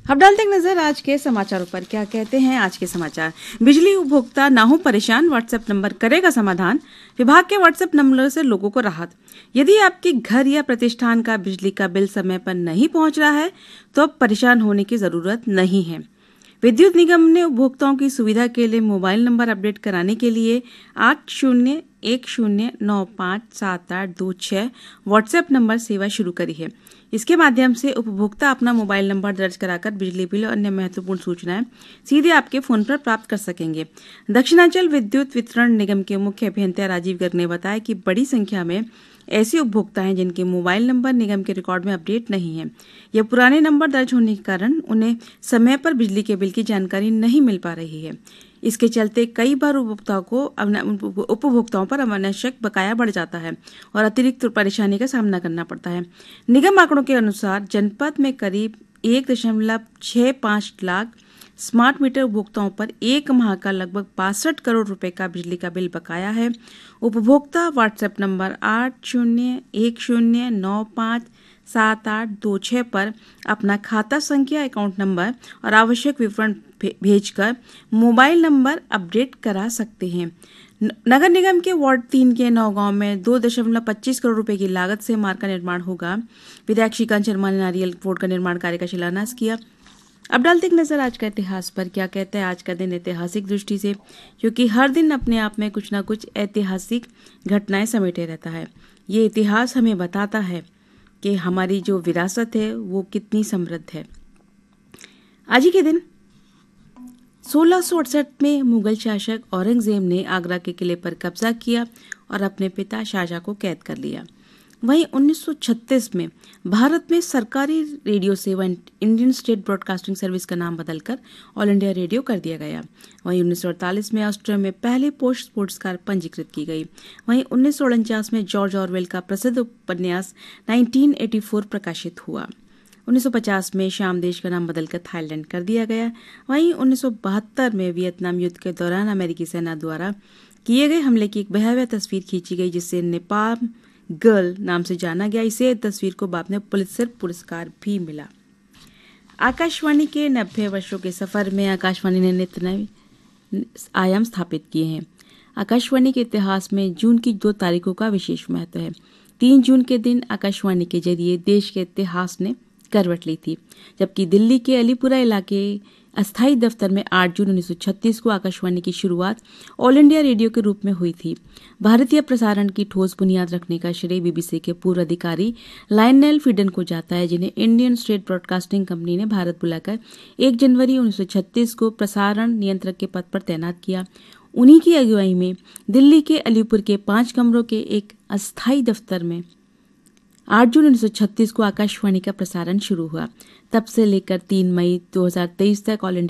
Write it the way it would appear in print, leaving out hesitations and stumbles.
अब डालते हैं नजर आज के समाचारों पर। क्या कहते हैं आज के समाचार। बिजली उपभोक्ता ना हो परेशान, व्हाट्सएप नंबर करेगा समाधान। विभाग के व्हाट्सएप नंबर से लोगों को राहत। यदि आपके घर या प्रतिष्ठान का बिजली का बिल समय पर नहीं पहुंच रहा है तो अब परेशान होने की जरूरत नहीं है। विद्युत निगम ने उपभोक्ताओं की सुविधा के लिए मोबाइल नंबर अपडेट कराने के लिए 8010957826 व्हाट्सएप नंबर सेवा शुरू करी है। इसके माध्यम से उपभोक्ता अपना मोबाइल नंबर दर्ज कराकर बिजली बिल और अन्य महत्वपूर्ण सूचनाएं सीधे आपके फोन पर प्राप्त कर सकेंगे। दक्षिणांचल विद्युत वितरण निगम के मुख्य अभियंता राजीव गर्ग ने बताया कि बड़ी संख्या में ऐसे उपभोक्ता हैं जिनके मोबाइल नंबर निगम के रिकॉर्ड में अपडेट नहीं है। यह पुराने नंबर दर्ज होने के कारण उन्हें समय पर बिजली के बिल की जानकारी नहीं मिल पा रही है। इसके चलते कई बार उपभोक्ताओं पर अनावश्यक बकाया बढ़ जाता है और अतिरिक्त परेशानी का सामना करना पड़ता है। निगम आंकड़ों के अनुसार जनपद में करीब 1.65 लाख स्मार्ट मीटर उपभोक्ताओं पर एक माह का लगभग 62 करोड़ रुपए का बिजली का बिल बकाया है। उपभोक्ता व्हाट्सएप नंबर 8010957826 पर अपना खाता संख्या, अकाउंट नंबर और आवश्यक विवरण भेजकर मोबाइल नंबर अपडेट करा सकते हैं। नगर निगम के वार्ड 3 के नौगांव में 2.25 करोड़ रुपए की लागत से मार्ग का निर्माण होगा। विधायक श्रीकांत शर्मा ने नारियल रोड का निर्माण कार्य का शिलान्यास किया। अब डालते एक नजर आज का इतिहास पर। क्या कहते हैं आज का दिन ऐतिहासिक दृष्टि से, क्योंकि हर दिन अपने आप में कुछ न कुछ ऐतिहासिक घटनाएं समेटे रहता है। ये इतिहास हमें बताता है कि हमारी जो विरासत है वो कितनी समृद्ध है। आज ही के दिन 1668 में मुगल शासक औरंगजेब ने आगरा के किले पर कब्जा किया और अपने पिता शाहजहां को कैद कर लिया। वहीं 1936 में भारत में सरकारी रेडियो सेवा इंडियन स्टेट ब्रॉडकास्टिंग सर्विस का नाम बदलकर ऑल इंडिया रेडियो कर दिया गया। वहीं 1948 में ऑस्ट्रिया में पहली पोस्ट पुरस्कार पंजीकृत की गई। वहीं 1949 में जॉर्ज ऑरवेल का प्रसिद्ध उपन्यास 1984 प्रकाशित हुआ। 1950 में श्याम देश का नाम बदलकर थाईलैंड कर दिया गया। वहीं 1972 में वियतनाम युद्ध के दौरान अमेरिकी सेना द्वारा किए गए हमले की एक भयावह तस्वीर खींची गई, जिससे नेपाल गर्ल नाम से जाना गया। इसे तस्वीर को बाद में पुलित्जर पुरस्कार भी मिला। आकाशवाणी के 90 वर्षों के सफर में आकाशवाणी ने नित्य नए आयाम स्थापित किए हैं। आकाशवाणी के इतिहास में जून की 2 तारीखों का विशेष महत्व है। 3 जून के दिन आकाशवाणी के जरिए देश के इतिहास ने करवट ली थी, जबकि दिल्ली के अलीपुरा इलाके अस्थायी दफ्तर में 8 जून 1936 को आकाशवाणी की शुरुआत ऑल इंडिया रेडियो के रूप में हुई थी। भारतीय प्रसारण की ठोस बुनियाद रखने का श्रेय बीबीसी के पूर्व अधिकारी लायनेल फिडन को जाता है, जिन्हें इंडियन स्टेट ब्रॉडकास्टिंग कंपनी ने भारत बुलाकर 1 जनवरी 1936 को प्रसारण नियंत्रक के पद पर तैनात किया। उन्हीं की अगुवाई में दिल्ली के अलीपुर के 5 कमरों के एक अस्थायी दफ्तर में 8 जून 1936 को आकाशवाणी का प्रसारण शुरू हुआ। तब से लेकर 3 मई 2023 तक ऑल इंडिया